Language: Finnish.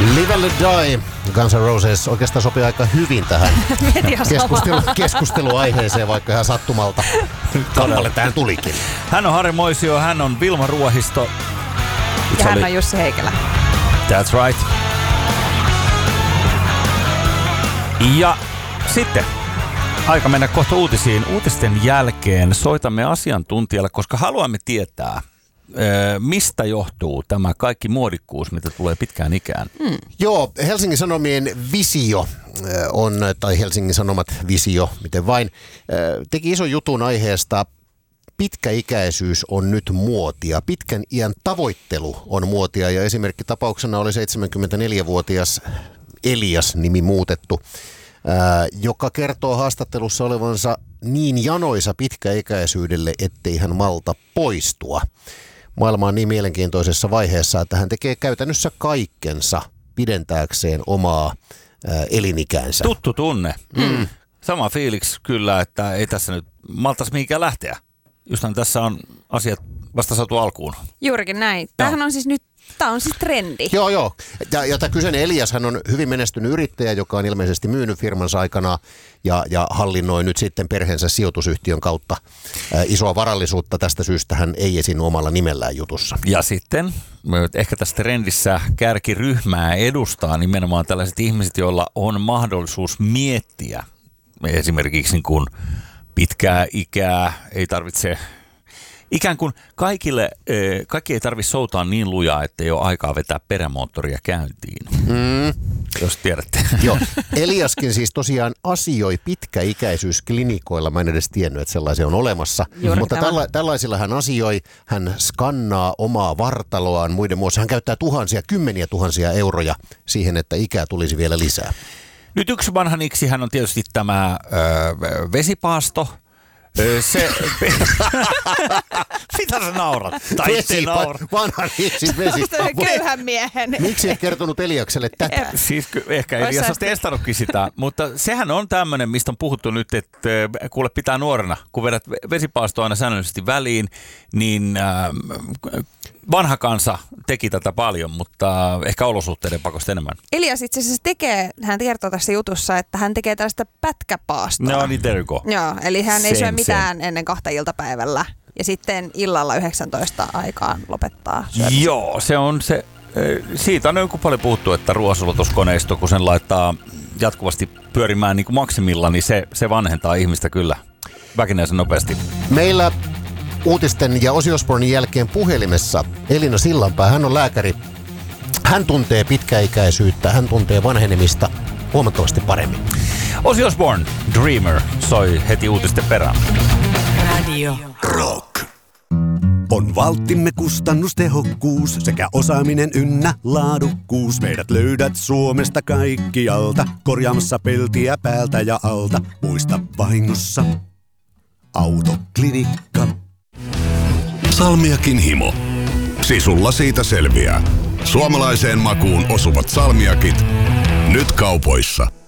Live and Let Die, Guns N' Roses oikeastaan sopii aika hyvin tähän keskusteluaiheeseen, vaikka ihan sattumalta kappale tähän tulikin. Hän on Harri Moisio, hän on Vilma Ruohisto. Ja hän on Jussi Heikelä. That's right. Ja sitten aika mennä kohta uutisiin. Uutisten jälkeen soitamme asiantuntijalle, koska haluamme tietää, mistä johtuu tämä kaikki muodikkuus, mitä tulee pitkään ikään. Joo, Helsingin Sanomien Visio on, tai Helsingin Sanomat Visio, miten vain, teki ison jutun aiheesta. Pitkäikäisyys on nyt muotia. Pitkän iän tavoittelu on muotia, ja esimerkkitapauksena oli 74-vuotias Elias, nimi muutettu, joka kertoo haastattelussa olevansa niin janoisa pitkäikäisyydelle, ettei hän malta poistua. Maailma on niin mielenkiintoisessa vaiheessa, että hän tekee käytännössä kaikkensa pidentääkseen omaa elinikäänsä. Tuttu tunne. Sama fiiliksi kyllä, että ei tässä nyt maltaisi mihinkään lähteä. Justhan tässä on asiat vasta saatu alkuun. Juurikin näin. Tämähän on siis nyt, tämä on siis trendi. Joo. Ja tämä kyseinen Elias, hän on hyvin menestynyt yrittäjä, joka on ilmeisesti myynyt firmansa aikana ja hallinnoi nyt sitten perheensä sijoitusyhtiön kautta isoa varallisuutta. Tästä syystä hän ei esiinny omalla nimellään jutussa. Ja sitten ehkä tässä trendissä kärkiryhmää edustaa nimenomaan tällaiset ihmiset, joilla on mahdollisuus miettiä esimerkiksi niin kuin pitkää ikää, ei tarvitse, ikään kuin kaikki ei tarvitse soutaa niin lujaa, että ei ole aikaa vetää perämoottoria käyntiin, jos tiedätte. Joo, Eliaskin siis tosiaan asioi pitkäikäisyysklinikoilla, mä en edes tiennyt, että sellaisia on olemassa, mutta tällaisilla hän asioi, hän skannaa omaa vartaloaan muiden muassa, hän käyttää kymmeniä tuhansia euroja siihen, että ikää tulisi vielä lisää. Nyt yksi vanhaniksi hän on tietysti tämä vesipaasto. Mitä sä naurat? Tai itse naurat. Vanhaniksi Köyhän miehen. Miksi et kertonut Eliakselle tätä? Siis ehkä Elias on testannutkin sitä, mutta sehän on tämmöinen, mistä on puhuttu nyt, että kuule pitää nuorena, kun vedät vesipaastoa aina säännöllisesti väliin, niin vanha kansa teki tätä paljon, mutta ehkä olosuhteiden pakosta enemmän. Elias itse asiassa hän kertoo tässä jutussa, että hän tekee tällaista pätkäpaastoa. No niin, there you go. Joo, eli hän ei syö mitään ennen 2 iltapäivällä ja sitten illalla 19 aikaan lopettaa syömisen. Joo, se on se. Siitä on joku paljon puhuttu, että ruoansulatuskoneisto, kun sen laittaa jatkuvasti pyörimään niin kuin maksimilla, niin se vanhentaa ihmistä kyllä väkinäisen nopeasti. Meillä uutisten ja Ozzy Osbournen jälkeen puhelimessa Elina Sillanpää, hän on lääkäri. Hän tuntee pitkäikäisyyttä, hän tuntee vanhenemista huomattavasti paremmin. Ozzy Osbourne, Dreamer, soi heti uutisten perään. Radio Rock. On valttimme kustannustehokkuus sekä osaaminen ynnä laadukkuus. Meidät löydät Suomesta kaikkialta, korjaamassa peltiä päältä ja alta. Muista vahingossa Autoklinikka. Salmiakin himo. Sisulla siitä selviää. Suomalaiseen makuun osuvat salmiakit. Nyt kaupoissa.